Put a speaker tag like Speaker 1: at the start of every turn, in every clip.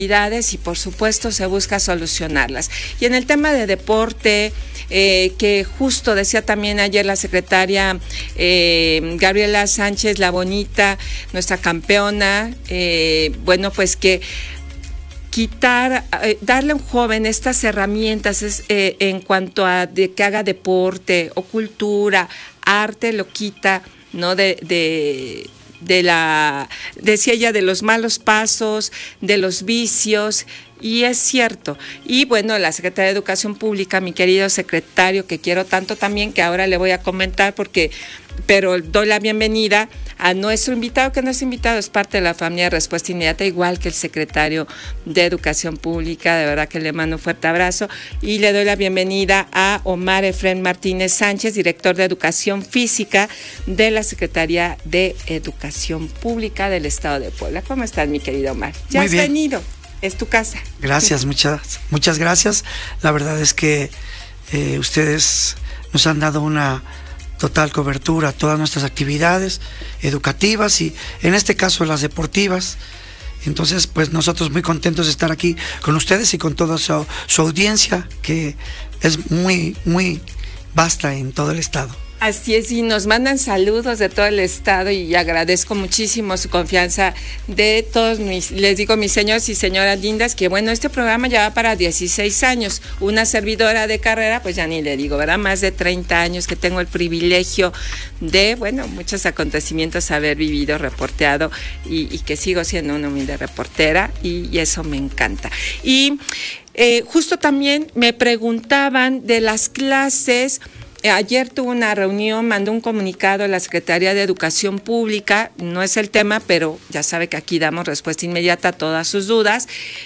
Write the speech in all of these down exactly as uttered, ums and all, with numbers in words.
Speaker 1: y por supuesto se busca solucionarlas. Y en el tema de deporte, eh, que justo decía también ayer la secretaria eh, Gabriela Sánchez, la bonita, nuestra campeona, eh, bueno, pues que quitar, eh, darle a un joven estas herramientas es, eh, en cuanto a de que haga deporte o cultura, arte, lo quita, ¿no? De... de de la, decía ella, de los malos pasos, de los vicios, y es cierto. Y bueno, la Secretaría de Educación Pública, mi querido secretario, que quiero tanto también, que ahora le voy a comentar porque, pero doy la bienvenida a nuestro invitado, que no es invitado, es parte de la familia de Respuesta Inmediata, igual que el secretario de Educación Pública, de verdad que le mando un fuerte abrazo, y le doy la bienvenida a Omar Efrén Martínez Sánchez, director de Educación Física de la Secretaría de Educación Pública del Estado de Puebla. ¿Cómo estás, mi querido Omar? Ya
Speaker 2: Muy
Speaker 1: has
Speaker 2: bien.
Speaker 1: venido, es tu casa.
Speaker 2: Gracias, muchas, muchas gracias. La verdad es que eh, ustedes nos han dado una total cobertura a todas nuestras actividades educativas y en este caso las deportivas. Entonces, pues nosotros muy contentos de estar aquí con ustedes y con toda su, su audiencia, que es muy, muy vasta en todo el estado.
Speaker 1: Así es, y nos mandan saludos de todo el estado y agradezco muchísimo su confianza de todos mis, les digo, mis señores y señoras lindas, que bueno, este programa ya va para dieciséis años, una servidora de carrera, pues ya ni le digo, ¿verdad? Más de treinta años que tengo el privilegio de, bueno, muchos acontecimientos haber vivido, reporteado y, y que sigo siendo una humilde reportera y, y eso me encanta. Y eh, justo también me preguntaban de las clases. Ayer tuve una reunión, mandó un comunicado a la Secretaría de Educación Pública, no es el tema, pero ya sabe que aquí damos respuesta inmediata a todas sus dudas,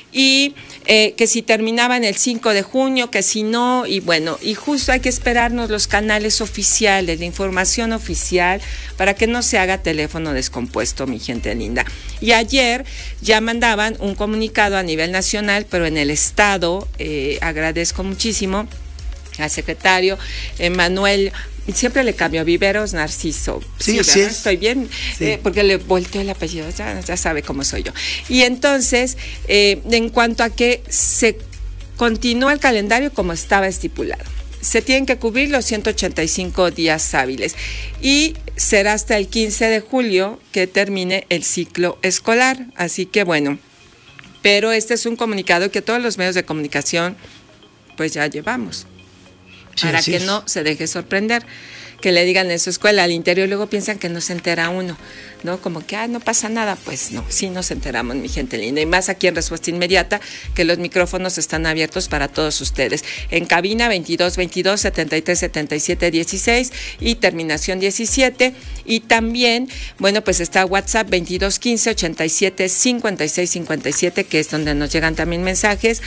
Speaker 1: y eh, que si terminaban el cinco de junio, que si no, y bueno, y justo hay que esperarnos los canales oficiales, la información oficial, para que no se haga teléfono descompuesto, mi gente linda. Y ayer ya mandaban un comunicado a nivel nacional, pero en el estado, eh, agradezco muchísimo al secretario Manuel, siempre le cambio a Viveros Narciso.
Speaker 2: Sí, sí, es.
Speaker 1: Estoy bien,
Speaker 2: sí.
Speaker 1: eh, porque le volteo el apellido, ya, ya sabe cómo soy yo. Y entonces, eh, en cuanto a que se continúa el calendario como estaba estipulado, se tienen que cubrir los ciento ochenta y cinco días hábiles y será hasta el quince de julio que termine el ciclo escolar. Así que bueno, pero este es un comunicado que todos los medios de comunicación pues ya llevamos. Sí, para que es. No se deje sorprender, que le digan en su escuela al interior, luego piensan que no se entera uno, ¿no? Como que, ah, no pasa nada, pues no, sí nos enteramos, mi gente linda, y más aquí en Respuesta Inmediata, que los micrófonos están abiertos para todos ustedes. En cabina veintidós veintidós setenta y tres setenta y siete dieciséis y terminación diecisiete, y también, bueno, pues está WhatsApp veintidós quince ochenta y siete cincuenta y seis cincuenta y siete, que es donde nos llegan también mensajes,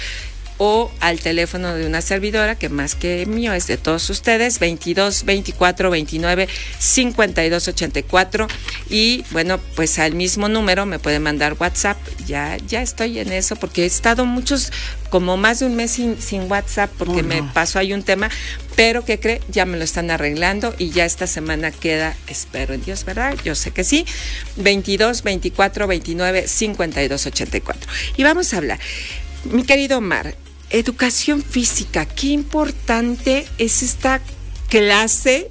Speaker 1: o al teléfono de una servidora, que más que mío es de todos ustedes, veintidós veinticuatro veintinueve cincuenta y dos ochenta y cuatro, y bueno, pues al mismo número me pueden mandar WhatsApp. Ya ya estoy en eso, porque he estado muchos, como más de un mes sin, sin WhatsApp, porque oh, no. me pasó ahí un tema, pero ¿qué cree? Ya me lo están arreglando y ya esta semana queda, espero en Dios, ¿verdad? Yo sé que sí, veintidós veinticuatro veintinueve cincuenta y dos ochenta y cuatro. Y vamos a hablar, mi querido Omar, educación física, qué importante es esta clase,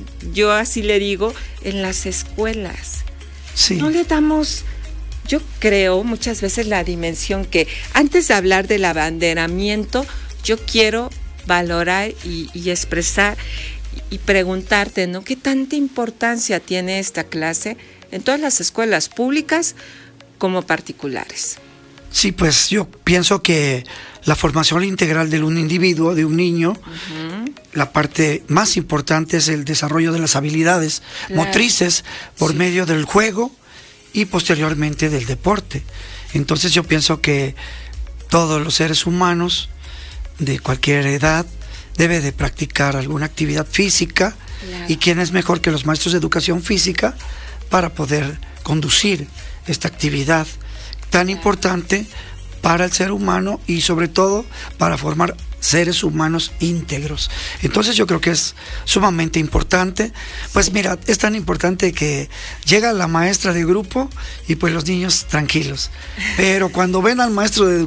Speaker 1: yo así le digo, en las escuelas.
Speaker 2: Sí.
Speaker 1: No le damos, yo creo, muchas veces la dimensión que, antes de hablar del abanderamiento, yo quiero valorar y, y expresar y preguntarte, ¿no? ¿Qué tanta importancia tiene esta clase en todas las escuelas públicas como particulares?
Speaker 2: Sí, pues yo pienso que la formación integral de un individuo, de un niño, uh-huh. la parte más importante es el desarrollo de las habilidades claro. motrices por sí. medio del juego y posteriormente del deporte. Entonces yo pienso que todos los seres humanos de cualquier edad debe de practicar alguna actividad física claro. y quién es mejor que los maestros de educación física para poder conducir esta actividad tan claro. importante para el ser humano y sobre todo para formar seres humanos íntegros. Entonces yo creo que es sumamente importante. Pues mira, es tan importante que llega la maestra de grupo y pues los niños tranquilos, pero cuando ven al maestro de